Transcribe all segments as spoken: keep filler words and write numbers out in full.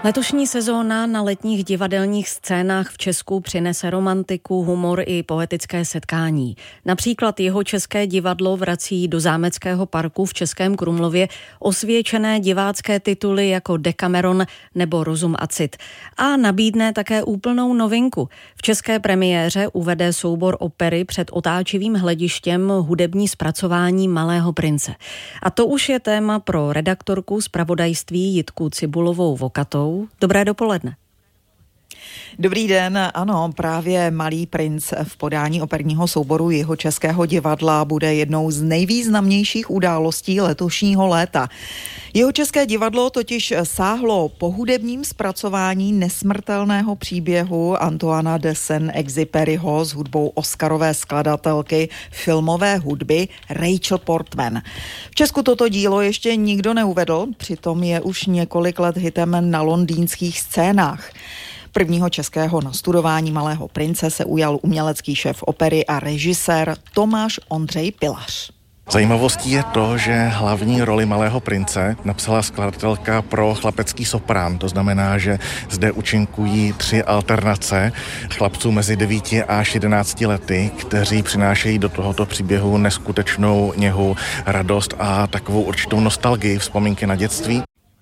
Letošní sezóna na letních divadelních scénách v Česku přinese romantiku, humor i poetické setkání. Například Jihočeské divadlo vrací do Zámeckého parku v Českém Krumlově osvědčené divácké tituly jako Decameron nebo Rozum a cit. A nabídne také úplnou novinku. V české premiéře uvede soubor opery před otáčivým hledištěm hudební zpracování Malého prince. A to už je téma pro redaktorku zpravodajství Jitku Cibulovou-Vokatou. Dobré dopoledne. Dobrý den, ano, právě Malý princ v podání operního souboru Jihočeského divadla bude jednou z nejvýznamnějších událostí letošního léta. Jihočeské divadlo totiž sáhlo po hudebním zpracování nesmrtelného příběhu Antoana de Saint-Exupéryho s hudbou oscarové skladatelky filmové hudby Rachel Portman. V Česku toto dílo ještě nikdo neuvedl, přitom je už několik let hitem na londýnských scénách. Prvního českého nastudování Malého prince se ujal umělecký šéf opery a režisér Tomáš Ondřej Pilař. Zajímavostí je to, že hlavní roli Malého prince napsala skladatelka pro chlapecký soprán. To znamená, že zde účinkují tři alternace chlapců mezi devíti až jedenácti lety, kteří přinášejí do tohoto příběhu neskutečnou něhu, radost a takovou určitou nostalgii, vzpomínky na dětství.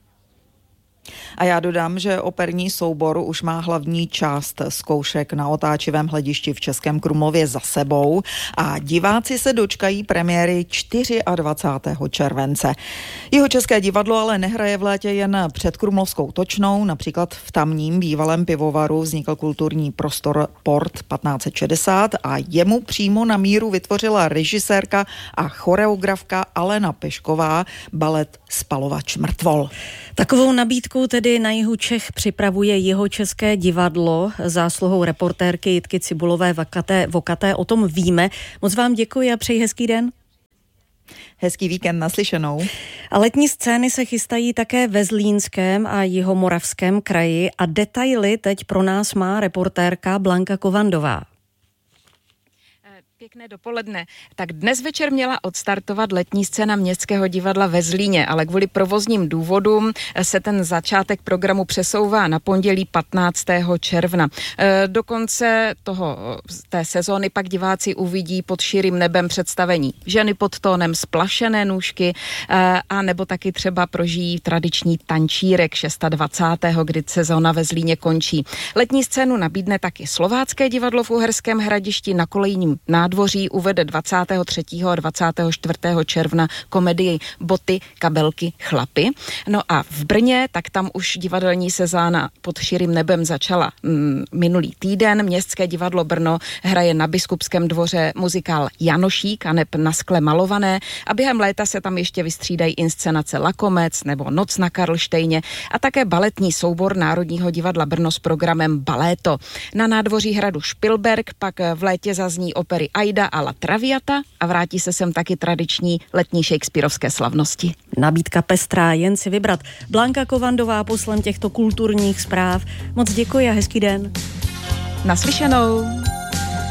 A já dodám, že operní soubor už má hlavní část zkoušek na otáčivém hledišti v Českém Krumlově za sebou a diváci se dočkají premiéry dvacátého čtvrtého července. Jihočeské divadlo ale nehraje v létě jen před Krumlovskou točnou, například v tamním bývalém pivovaru vznikl kulturní prostor Port patnáct set šedesát a jemu přímo na míru vytvořila režisérka a choreografka Alena Pešková balet Spalovač mrtvol. Takovou nabídku tedy na jihu Čech připravuje Jihočeské divadlo zásluhou reportérky Jitky Cibulové-Vokaté. O tom víme. Moc vám děkuji a přeji hezký den. Hezký víkend, naslyšenou. A letní scény se chystají také ve Zlínském a Jihomoravském kraji a detaily teď pro nás má reportérka Blanka Kovandová. Pěkné dopoledne. Tak dnes večer měla odstartovat letní scéna Městského divadla ve Zlíně, ale kvůli provozním důvodům se ten začátek programu přesouvá na pondělí patnáctého června. Do konce toho, té sezóny pak diváci uvidí pod širým nebem představení Ženy pod tónem, Splašené nůžky a nebo taky třeba prožijí tradiční tančírek dvacátého šestého kdy sezóna ve Zlíně končí. Letní scénu nabídne taky Slovácké divadlo v Uherském Hradišti na kolejním nádvoří uvede dvacátého třetího a dvacátého čtvrtého června komedii Boty, kabelky, chlapy. No a v Brně, tak tam už divadelní sezóna pod širým nebem začala mm, minulý týden. Městské divadlo Brno hraje na Biskupském dvoře muzikál Janošík a neb Na skle malované a během léta se tam ještě vystřídají inscenace Lakomec nebo Noc na Karlštejně a také baletní soubor Národního divadla Brno s programem Baléto. Na nádvoří hradu Špilberk pak v létě zazní opery Aida a La Traviata a vrátí se sem taky tradiční letní shakespearovské slavnosti. Nabídka pestrá, jen si vybrat. Blanka Kovandová poslem těchto kulturních zpráv. Moc děkuji a hezký den. Naslyšenou.